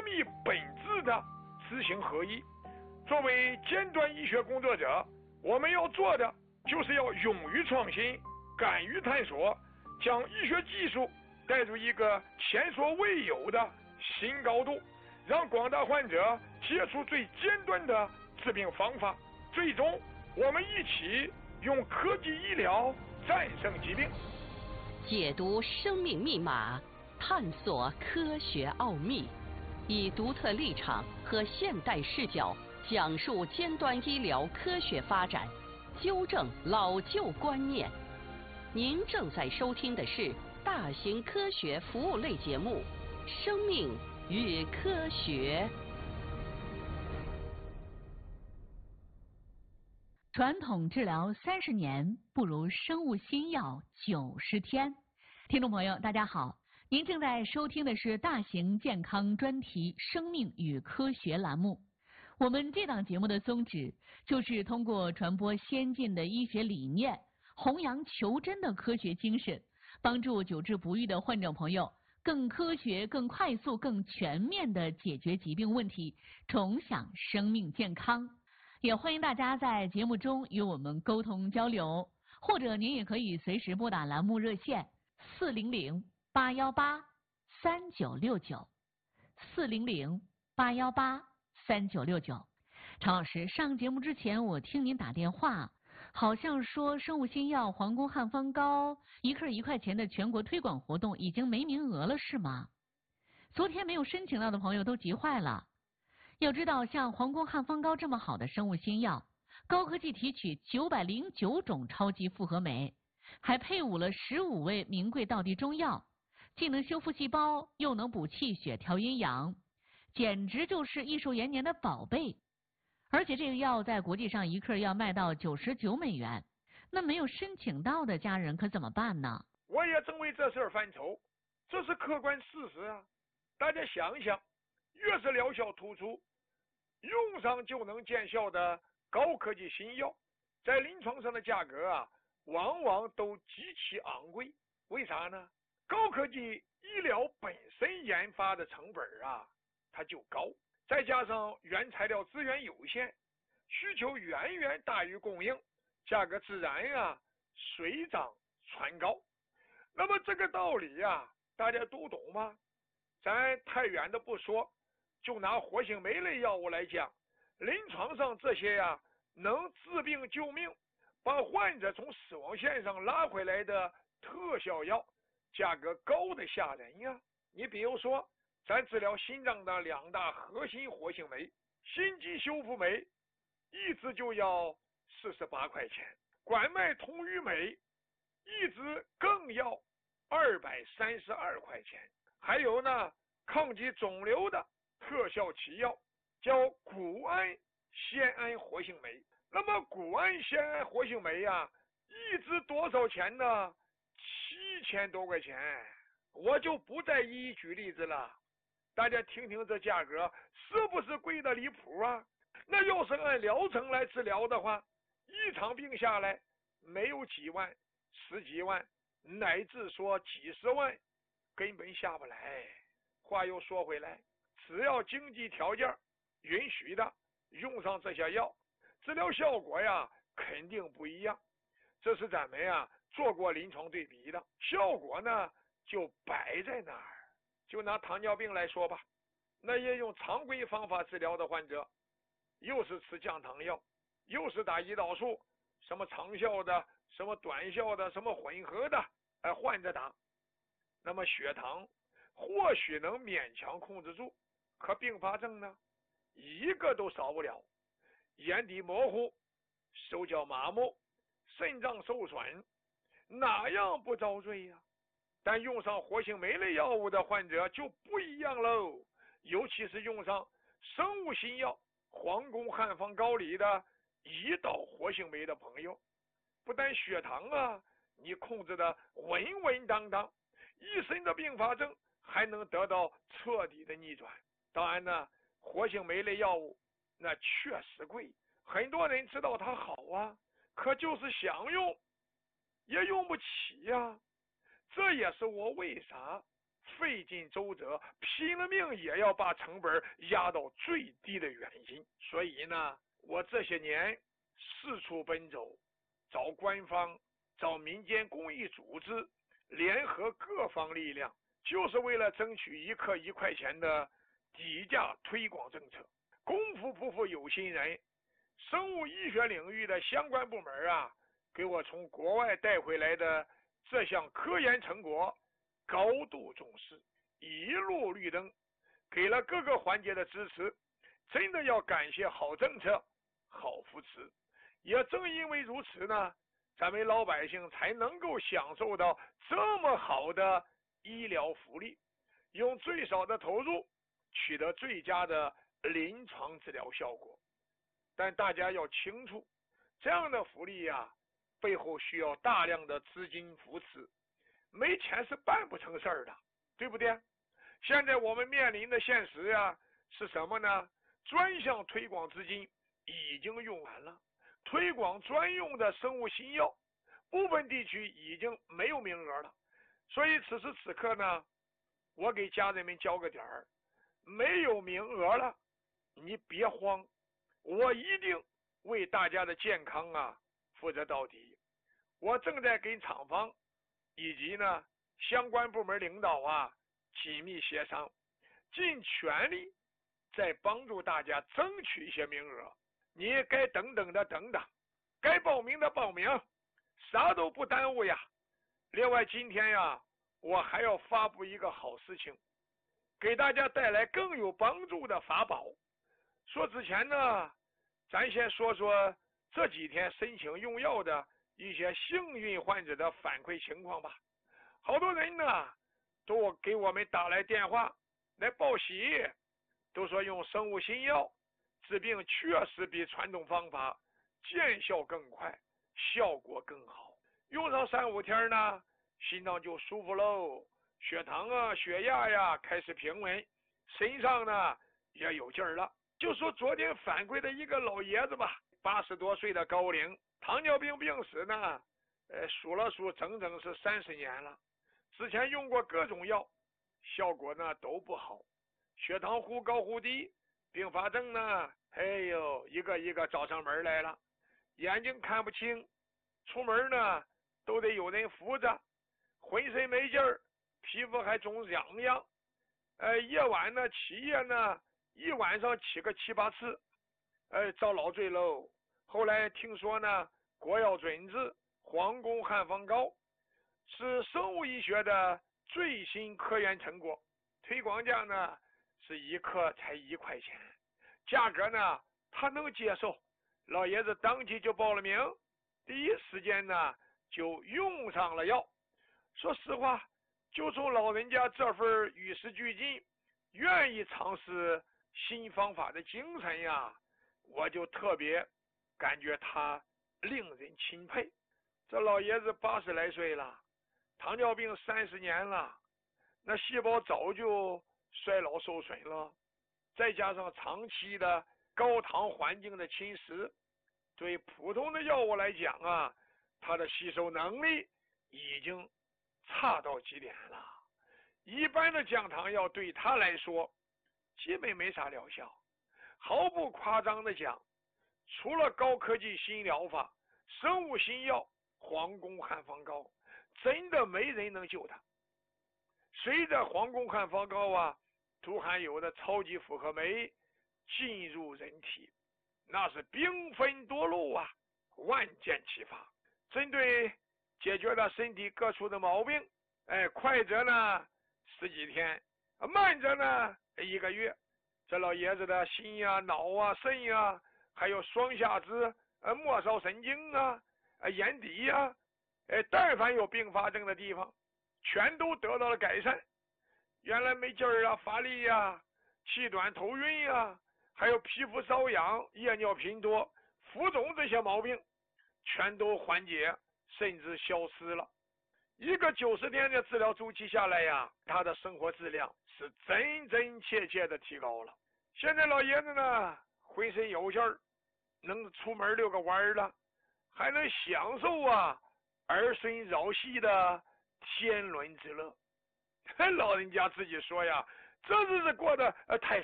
密本质的知行合一。作为尖端医学工作者，我们要做的就是要勇于创新，敢于探索，将医学技术带入一个前所未有的新高度，让广大患者接触最尖端的治病方法。最终，我们一起用科技医疗战胜疾病。 解读生命密码，探索科学奥秘，以独特立场和现代视角讲述尖端医疗科学发展，纠正老旧观念。您正在收听的是大型科学服务类节目《生命与科学》。 传统治疗30年，不如生物新药90天。听众朋友，大家好，您正在收听的是大型健康专题《生命与科学》栏目。我们这档节目的宗旨就是通过传播先进的医学理念，弘扬求真的科学精神，帮助久治不愈的患者朋友更科学、更快速、更全面地解决疾病问题，重享生命健康。也欢迎大家在节目中与我们沟通交流，或者您也可以随时拨打栏目热线400-818-3969，400-818-3969。常老师，上节目之前我听您打电话，好像说生物新药皇宫汉方膏1克1块钱的全国推广活动已经没名额了，是吗？昨天没有申请到的朋友都急坏了。要知道，像皇宫汉方膏这么好的生物新药，高科技提取909种超级复合酶，还配伍了15味名贵道地中药，既能修复细胞，又能补气血、调阴阳，简直就是益寿延年的宝贝。而且这个药在国际上1克要卖到99美元，那没有申请到的家人可怎么办呢？ 我也正为这事儿犯愁，这是客观事实啊！大家想想，越是疗效突出、用上就能见效的高科技新药，在临床上的价格啊，往往都极其昂贵。为啥呢？高科技医疗本身研发的成本啊，它就高，再加上原材料资源有限，需求远远大于供应，价格自然啊水涨船高。那么这个道理啊，大家都懂吗？咱太远的不说，就拿活性酶类药物来讲，临床上这些呀能治病救命，把患者从死亡线上拉回来的特效药，价格高得吓人呀！你比如说，咱治疗心脏的2大核心活性酶，心肌修复酶一支就要48块钱，管脉通瘀酶一支更要232块钱。还有呢，抗击肿瘤的特效奇药叫谷氨酰胺活性酶。那么谷氨酰胺活性酶啊，一支多少钱呢？7000多块钱。我就不再一一举例子了，大家听听这价格是不是贵得离谱啊？那要是按疗程来治疗的话，一场病下来没有几万、10几万，乃至说几十万，根本下不来。话又说回来，只要经济条件允许的，用上这些药，治疗效果呀肯定不一样。这是咱们呀做过临床对比的，效果呢就摆在那儿。就拿糖尿病来说吧，那些用常规方法治疗的患者，又是吃降糖药，又是打胰岛素，什么长效的，什么短效的，什么混合的，换着打。那么血糖或许能勉强控制住，可并发症呢，一个都少不了。眼底模糊、手脚麻木、肾脏受损，哪样不遭罪呀？但用上活性酶类药物的患者就不一样喽，尤其是用上生物新药皇宫汉方膏里的胰岛活性酶的朋友，不但血糖啊你控制的稳稳当当，一身的并发症还能得到彻底的逆转。当然呢，活性酶类药物那确实贵，很多人知道它好啊，可就是想用也用不起呀。这也是我为啥费尽周折，拼了命也要把成本压到最低的原因。所以呢，我这些年四处奔走，找官方，找民间公益组织，联合各方力量，就是为了争取一克1块钱的底价推广政策。功夫不负有心人，生物医学领域的相关部门啊，给我从国外带回来的这项科研成果高度重视，一路绿灯，给了各个环节的支持。真的要感谢好政策、好扶持。也正因为如此呢，咱们老百姓才能够享受到这么好的医疗福利，用最少的投入取得最佳的临床治疗效果。但大家要清楚，这样的福利呀，背后需要大量的资金扶持，没钱是办不成事儿的，对不对？现在我们面临的现实呀，是什么呢？专项推广资金已经用完了，推广专用的生物新药，部分地区已经没有名额了。所以此时此刻呢，我给家人们交个点儿，没有名额了，你别慌，我一定为大家的健康啊负责到底。我正在跟厂方以及呢相关部门领导啊紧密协商，尽全力在帮助大家争取一些名额。你该等等的等等，该报名的报名，啥都不耽误呀。另外今天呀，我还要发布一个好事情，给大家带来更有帮助的法宝。说之前呢，咱先说说这几天申请用药的一些幸运患者的反馈情况吧。好多人呢都给我们打来电话来报喜，都说用生物新药治病确实比传统方法见效更快，效果更好。用上3-5天呢，心脏就舒服喽，血糖啊、血压呀开始平稳，身上呢也有劲儿了。就说昨天反馈的一个老爷子吧，80多岁的高龄，糖尿病病史呢，数了数整整是30年了。之前用过各种药，效果呢都不好，血糖忽高忽低，并发症呢，哎呦，一个一个找上门来了。眼睛看不清，出门呢都得有人扶着，浑身没劲儿，皮肤还总痒痒。夜晚呢起夜呢，一晚上起个7、8次，遭老罪喽。后来听说呢，国药准治皇宫汉方膏是生物医学的最新科研成果，推广价呢是1克才1块钱，价格呢他能接受。老爷子当即就报了名，第一时间呢就用上了药。说实话，就从老人家这份与时俱进、愿意尝试新方法的精神呀，我就特别感觉他令人钦佩。这老爷子80来岁了，糖尿病30年了，那细胞早就衰老受损了，再加上长期的高糖环境的侵蚀，对普通的药物来讲啊，它的吸收能力已经差到极点了。一般的降糖药对他来说基本没啥疗效。毫不夸张的讲，除了高科技新疗法、生物新药、皇宫汉方膏，真的没人能救他。随着皇宫汉方膏啊涂含有的超级复合酶进入人体，那是兵分多路啊，万箭齐发。针对解决了身体各处的毛病，快则呢10几天，慢则呢1个月。这老爷子的心呀、脑啊、肾呀，还有双下肢、末梢神经啊、眼底呀，但凡有并发症的地方，全都得到了改善。原来没劲儿啊、乏力呀、气短、头晕呀，还有皮肤瘙痒、夜尿频多、浮肿这些毛病，全都缓解甚至消失了。一个90天的治疗周期下来呀，他的生活质量是真真切切的提高了。现在老爷子呢，浑身有劲儿，能出门遛个弯了，还能享受啊儿孙绕膝的天伦之乐。 老人家自己说呀，这日子过得太